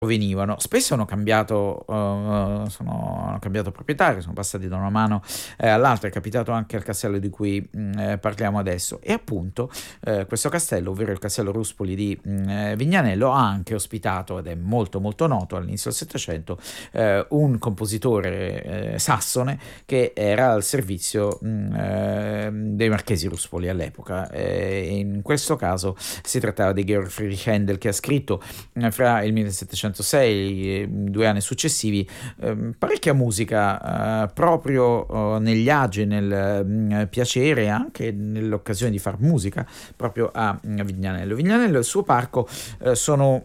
venivano. Spesso hanno cambiato proprietario, sono passati da una mano all'altra. È capitato anche al castello di cui parliamo adesso. E appunto questo castello, ovvero il castello Ruspoli di Vignanello, ha anche ospitato, ed è molto molto noto all'inizio del Settecento, un compositore sassone che era al servizio dei marchesi Ruspoli all'epoca. In questo caso si trattava di Georg Friedrich Händel, che ha scritto fra il 1706 e 2 anni successivi parecchia musica proprio negli agi, nel piacere e anche nell'occasione di far musica proprio a Vignanello. Vignanello e il suo parco sono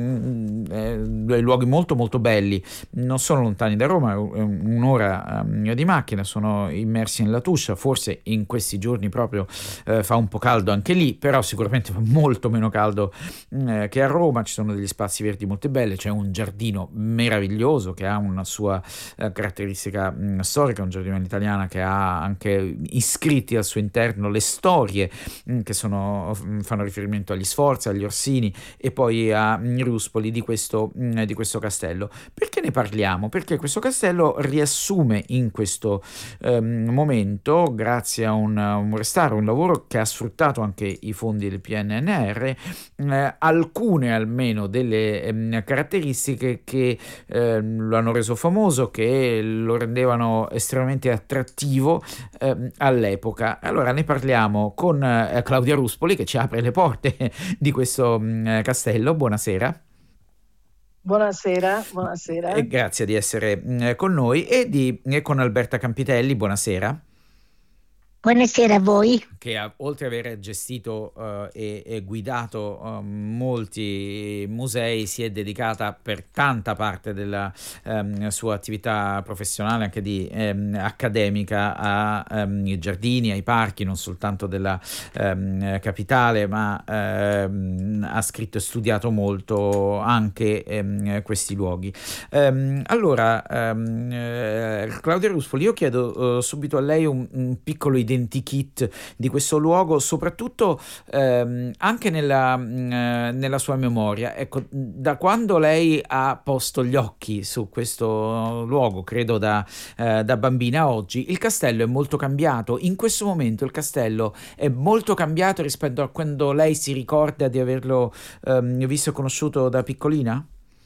dei luoghi molto molto belli, non sono lontani da Roma, un'ora di macchina, sono immersi in Latouche. Forse in questi giorni proprio fa un po' caldo anche lì, però sicuramente fa molto meno caldo che a Roma. Ci sono degli spazi verdi molto belli, c'è un giardino meraviglioso che ha una sua caratteristica storica, un giardino all'italiana che ha anche iscritti al suo interno le storie che fanno riferimento agli Sforza, agli Orsini e poi a Ruspoli di questo castello. Perché ne parliamo? Perché questo castello riassume in questo momento, grazie a un restauro, un lavoro che ha sfruttato anche i fondi del PNNR, alcune almeno delle caratteristiche che lo hanno reso famoso, che lo rendevano estremamente attrattivo all'epoca. Allora ne parliamo con Claudia Ruspoli, che ci apre le porte di questo castello. Buonasera. Buonasera, E buonasera. grazie di essere con noi, e con Alberta Campitelli. Buonasera. Buonasera a voi. Che oltre ad aver gestito e guidato molti musei, si è dedicata per tanta parte della sua attività professionale, anche di accademica, ai giardini, ai parchi, non soltanto della capitale, ma ha scritto e studiato molto anche questi luoghi. Claudia Ruspoli, io chiedo subito a lei un piccolo identikit di questo luogo, soprattutto anche nella sua memoria. Ecco, da quando lei ha posto gli occhi su questo luogo, credo da bambina a oggi, il castello è molto cambiato. In questo momento il castello è molto cambiato rispetto a quando lei si ricorda di averlo visto e conosciuto da piccolina?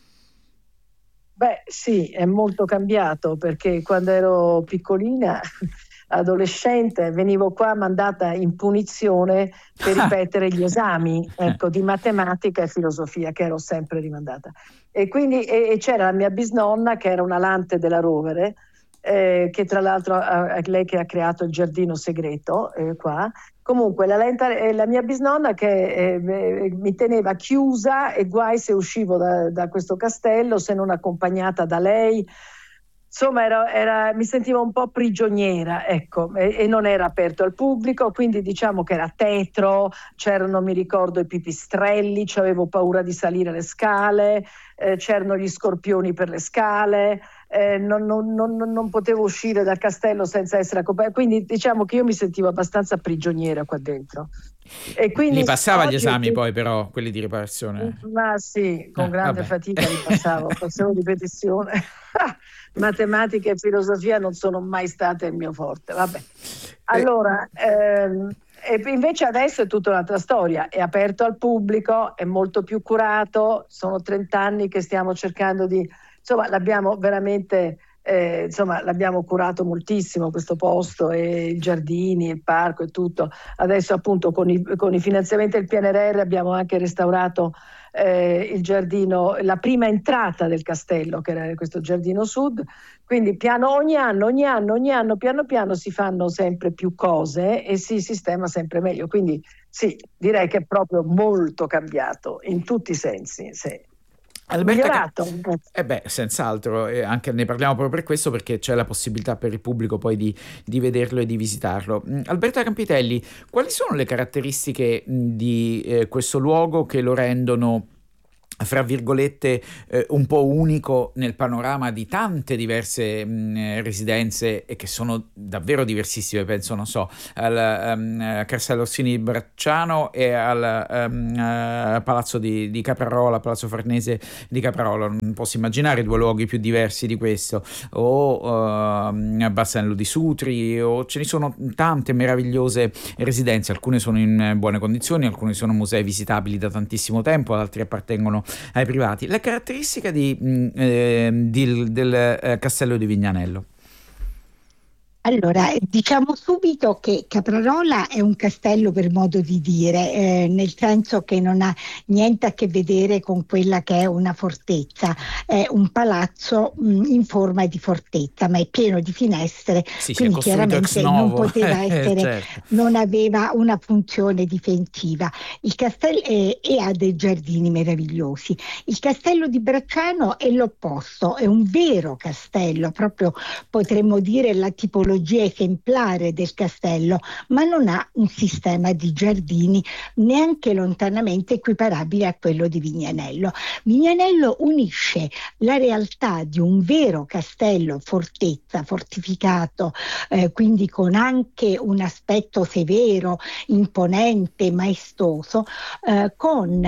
Beh, sì, è molto cambiato perché quando ero piccolina, adolescente, venivo qua mandata in punizione per ripetere gli esami, ecco, di matematica e filosofia, che ero sempre rimandata. E quindi e c'era la mia bisnonna, che era una Lante della Rovere, che tra l'altro lei che ha creato il giardino segreto qua. Comunque la mia bisnonna che mi teneva chiusa, e guai se uscivo da questo castello se non accompagnata da lei. Insomma, mi sentivo un po' prigioniera, ecco, e non era aperto al pubblico, quindi diciamo che era tetro, c'erano, mi ricordo, i pipistrelli, avevo paura di salire le scale, c'erano gli scorpioni per le scale, non potevo uscire dal castello senza essere accompagnata, quindi diciamo che io mi sentivo abbastanza prigioniera qua dentro. E Li quindi passava gli oggi, esami poi, però, quelli di riparazione? ma sì, con grande Vabbè. fatica li passavo, facevo ripetizione. Matematica e filosofia non sono mai state il mio forte. Vabbè. Allora, e invece adesso è tutta un'altra storia, è aperto al pubblico, è molto più curato, sono 30 anni che stiamo cercando di, insomma, l'abbiamo veramente, insomma, l'abbiamo curato moltissimo questo posto, e i giardini, il parco e tutto. Adesso appunto con i finanziamenti del PNRR abbiamo anche restaurato il giardino, la prima entrata del castello, che era questo giardino sud. Quindi ogni anno, piano piano si fanno sempre più cose e si sistema sempre meglio. Quindi sì, direi che è proprio molto cambiato in tutti i sensi. Sì. Alberta Migliorato. Senz'altro, e anche ne parliamo proprio per questo, perché c'è la possibilità per il pubblico poi di vederlo e di visitarlo. Alberta Campitelli, quali sono le caratteristiche di questo luogo che lo rendono fra virgolette un po' unico nel panorama di tante diverse residenze, e che sono davvero diversissime. Penso, non so, al Castello Orsini di Bracciano e al Palazzo di Caprarola, Palazzo Farnese di Caprarola. Non posso immaginare due luoghi più diversi di questo, o Bassanello di Sutri, o ce ne sono tante meravigliose residenze. Alcune sono in buone condizioni, alcune sono musei visitabili da tantissimo tempo, altri appartengono ai privati. Le caratteristiche del Castello di Vignanello. Allora, diciamo subito che Caprarola è un castello, per modo di dire, nel senso che non ha niente a che vedere con quella che è una fortezza. È un palazzo in forma di fortezza, ma è pieno di finestre, Sì, quindi chiaramente non poteva essere, certo. non aveva una funzione difensiva. Il castello e ha dei giardini meravigliosi. Il castello di Bracciano è l'opposto, è un vero castello, proprio potremmo dire la tipologia esemplare del castello, ma non ha un sistema di giardini neanche lontanamente equiparabile a quello di Vignanello. Vignanello unisce la realtà di un vero castello, fortezza, fortificato, quindi con anche un aspetto severo, imponente, maestoso, con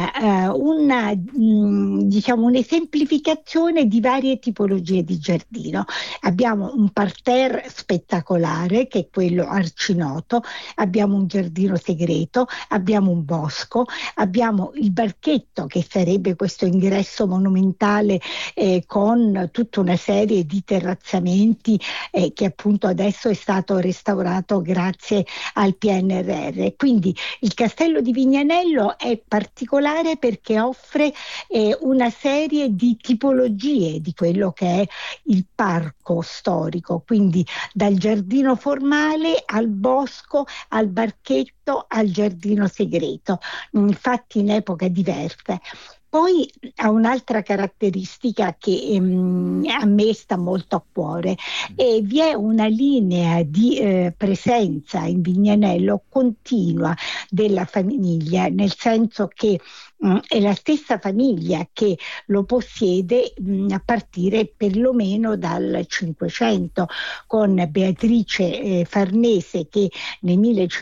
un'esemplificazione di varie tipologie di giardino. Abbiamo un parterre spettacolare, che è quello arcinoto, abbiamo un giardino segreto, abbiamo un bosco, abbiamo il barchetto, che sarebbe questo ingresso monumentale con tutta una serie di terrazzamenti che appunto adesso è stato restaurato grazie al PNRR. Quindi il castello di Vignanello è particolare perché offre una serie di tipologie di quello che è il parco storico, quindi dal giardino formale al bosco, al barchetto, al giardino segreto, fatti in epoche diverse. Poi ha un'altra caratteristica che a me sta molto a cuore, e vi è una linea di presenza in Vignanello continua della famiglia, nel senso che è la stessa famiglia che lo possiede a partire perlomeno dal Cinquecento, con Beatrice Farnese che nel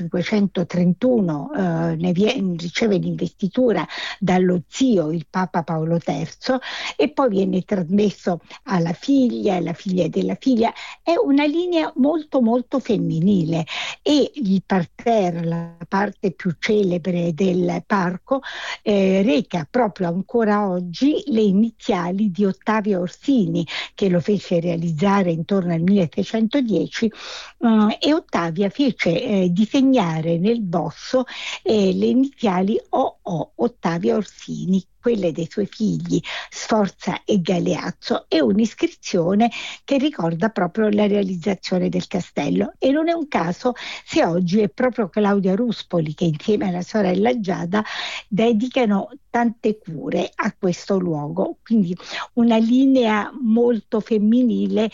1531 riceve l'investitura dallo zio, il Papa Paolo III, e poi viene trasmesso alla figlia e la figlia della figlia. È una linea molto molto femminile, e il parterre, la parte più celebre del parco, reca proprio ancora oggi le iniziali di Ottavio Orsini, che lo fece realizzare intorno al 1610, e Ottavia fece disegnare nel bosso le iniziali OO, Ottavio Orsini, quelle dei suoi figli Sforza e Galeazzo, e un'iscrizione che ricorda proprio la realizzazione del castello. E non è un caso se oggi è proprio Claudia Ruspoli che, insieme alla sorella Giada, dedicano tante cure a questo luogo. Quindi una linea molto femminile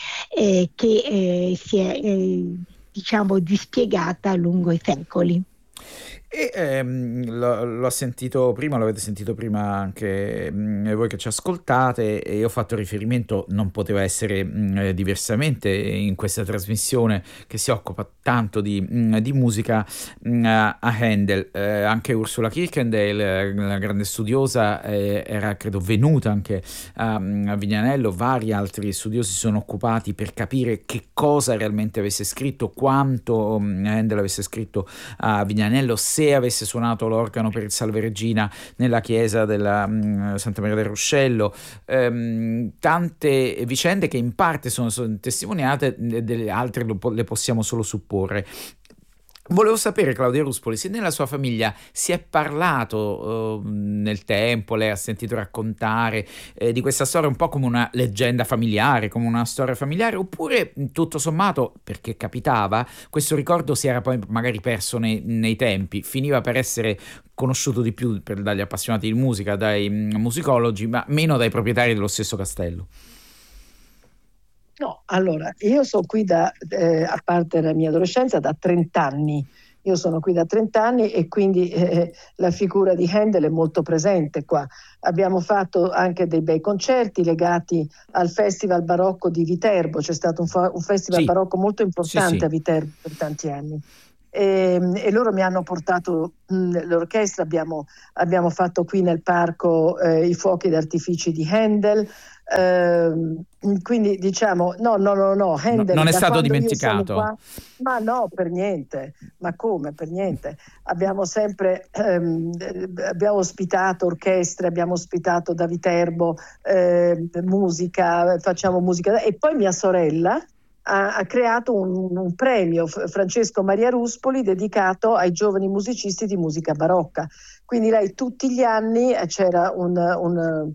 che si è dispiegata lungo i secoli. E l'ho sentito prima, l'avete sentito prima anche voi che ci ascoltate, e io ho fatto riferimento, non poteva essere diversamente in questa trasmissione che si occupa tanto di musica, a Handel. Anche Ursula Kirkendale, la grande studiosa, era credo venuta anche a Vignanello. Vari altri studiosi si sono occupati per capire che cosa realmente avesse scritto, quanto Handel avesse scritto a Vignanello, se avesse suonato l'organo per il Salve Regina nella chiesa della Santa Maria del Ruscello. Tante vicende che in parte sono testimoniate, delle altre le possiamo solo supporre. Volevo sapere, Claudia Ruspoli, se nella sua famiglia si è parlato nel tempo, lei ha sentito raccontare di questa storia un po' come una leggenda familiare, come una storia familiare, oppure tutto sommato, perché capitava, questo ricordo si era poi magari perso nei tempi, finiva per essere conosciuto di più dagli appassionati di musica, dai musicologi, ma meno dai proprietari dello stesso castello. No, allora, io sono qui a parte la mia adolescenza, da 30 anni Io sono qui da 30 anni e quindi la figura di Handel è molto presente qua. Abbiamo fatto anche dei bei concerti legati al Festival Barocco di Viterbo, c'è stato un festival barocco molto importante a Viterbo per tanti anni. E loro mi hanno portato l'orchestra, abbiamo fatto qui nel parco i fuochi d'artificio di Handel, quindi diciamo no, Handel non è stato dimenticato qua, ma no, per niente, ma come, per niente. Abbiamo sempre abbiamo ospitato orchestre, abbiamo ospitato da Viterbo musica, facciamo musica, e poi mia sorella ha creato un premio Francesco Maria Ruspoli dedicato ai giovani musicisti di musica barocca. Quindi lei tutti gli anni c'era un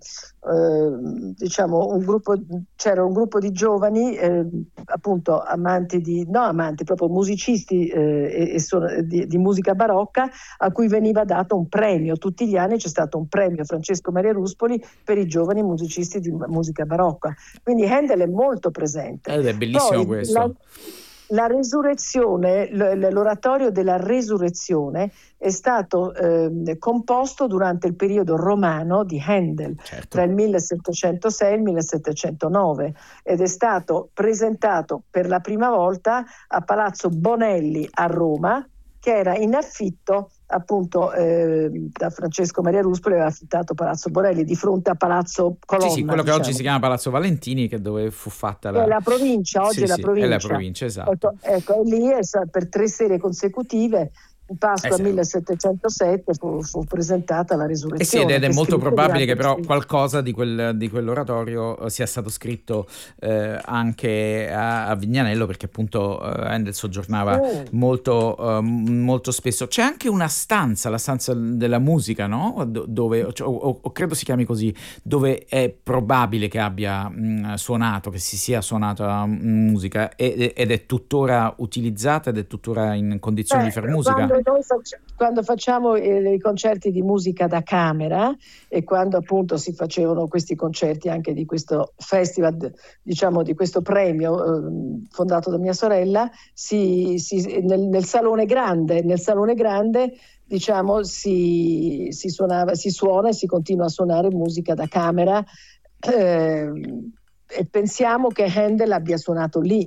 gruppo di giovani appunto proprio musicisti di musica barocca, a cui veniva dato un premio. Tutti gli anni c'è stato un premio Francesco Maria Ruspoli per i giovani musicisti di musica barocca. Quindi Handel è molto presente. Ed è bellissimo. Poi, questo. La resurrezione, l'oratorio della resurrezione è stato composto durante il periodo romano di Handel, tra il 1706 e il 1709, ed è stato presentato per la prima volta a Palazzo Bonelli a Roma, che era in affitto appunto da Francesco Maria Ruspoli, aveva affittato Palazzo Bonelli di fronte a Palazzo Colonna. Sì, quello che oggi si chiama Palazzo Valentini, che dove fu fatta la provincia, oggi è la provincia. È la provincia, esatto. Ecco, e lì per 3 serie consecutive, in Pasqua 1707 fu presentata la resurrezione. Ed è molto probabile che però qualcosa di quell'oratorio sia stato scritto anche a Vignanello, perché appunto Handel soggiornava molto spesso. C'è anche una stanza, la stanza della musica, no? Dove, o credo si chiami così, dove è probabile che abbia suonato, che si sia suonata musica, ed è tuttora utilizzata ed è tuttora in condizioni di fare musica. Quando facciamo i concerti di musica da camera, e quando appunto si facevano questi concerti anche di questo festival, diciamo di questo premio fondato da mia sorella, nel salone grande diciamo si suona e si continua a suonare musica da camera, e pensiamo che Handel abbia suonato lì,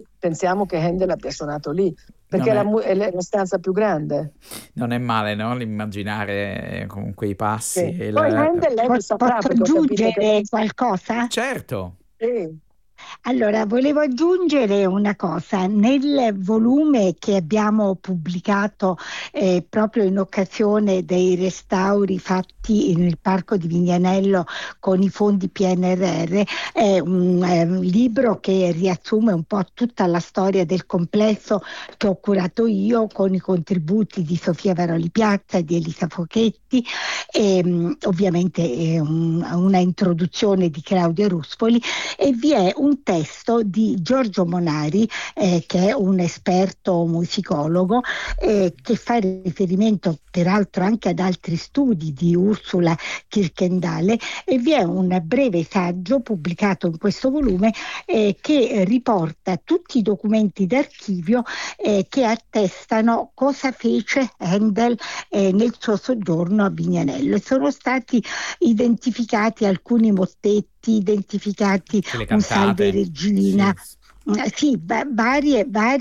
perché è la stanza più grande. Non è male, no? L'immaginare con quei passi. Sì. Poi Handel, lei posso aggiungere qualcosa? Certo. Sì. Allora, volevo aggiungere una cosa. Nel volume che abbiamo pubblicato proprio in occasione dei restauri fatti nel Parco di Vignanello con i fondi PNRR, è un libro che riassume un po' tutta la storia del complesso che ho curato io, con i contributi di Sofia Varoli Piazza e di Elisa Fochetti, e ovviamente una introduzione di Claudia Ruspoli, e vi è un testo di Giorgio Monari, che è un esperto musicologo, che fa riferimento peraltro anche ad altri studi di Ursula Kirkendale, e vi è un breve saggio pubblicato in questo volume che riporta tutti i documenti d'archivio che attestano cosa fece Handel nel suo soggiorno a Vignanello. Sono stati identificati alcuni mottetti, identificati un Salve Regina. Sì, vari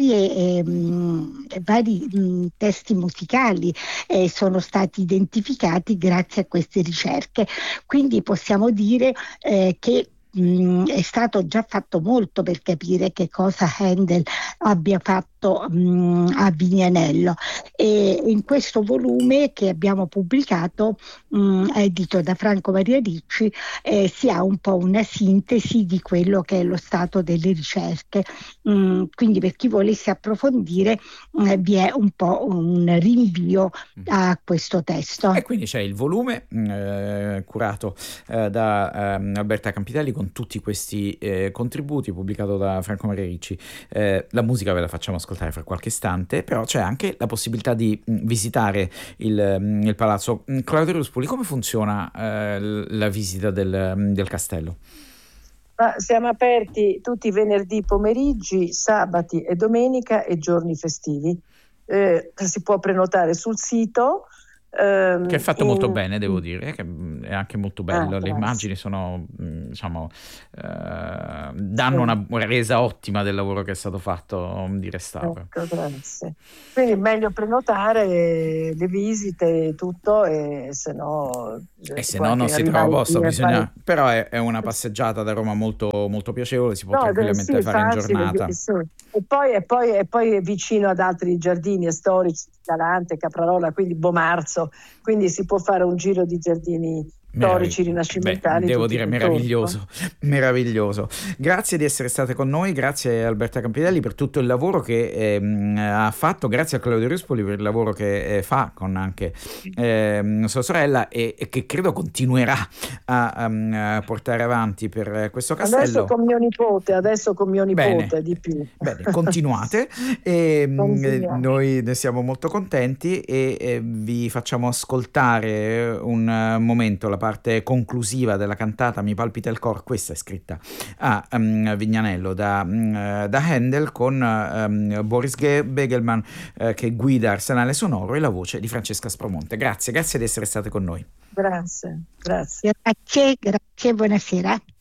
testi musicali sono stati identificati grazie a queste ricerche, quindi possiamo dire che è stato già fatto molto per capire che cosa Handel abbia fatto a Vignanello, e in questo volume che abbiamo pubblicato, edito da Franco Maria Ricci, si ha un po' una sintesi di quello che è lo stato delle ricerche, quindi per chi volesse approfondire vi è un po' un rinvio a questo testo. E quindi c'è il volume curato da Alberta Campitelli con tutti questi contributi, pubblicato da Franco Maria Ricci. La musica ve la facciamo ascoltare fra qualche istante, però c'è anche la possibilità di visitare il palazzo. Claudia Ruspoli, come funziona la visita del castello? Siamo aperti tutti i venerdì pomeriggi, sabati e domenica e giorni festivi. si può prenotare sul sito. Che è fatto molto bene, devo dire, che è anche molto bello. Le immagini sono, diciamo, danno una resa ottima del lavoro che è stato fatto di restauro. Ecco, grazie. Quindi è meglio prenotare le visite e tutto, e se no non si trova posto, bisogna... però è una passeggiata da Roma molto, molto piacevole, si può tranquillamente fare in giornata. Sì. E poi è vicino ad altri giardini storici, Galante, Caprarola, quindi Bomarzo, quindi si può fare un giro di giardini storici rinascimentali. Devo dire meraviglioso. Grazie di essere state con noi, grazie a Alberta Campidelli per tutto il lavoro che ha fatto, grazie a Claudio Ruspoli per il lavoro che fa con anche sua sorella e che credo continuerà a portare avanti per questo castello. Adesso con mio nipote di più. Bene, continuate e noi ne siamo molto contenti e vi facciamo ascoltare un momento la parte conclusiva della cantata Mi palpita il cor. Questa è scritta a Vignanello da Handel con Boris Begelman che guida Arsenale Sonoro e la voce di Francesca Spromonte. Grazie di essere state con noi. Grazie. Grazie, buonasera.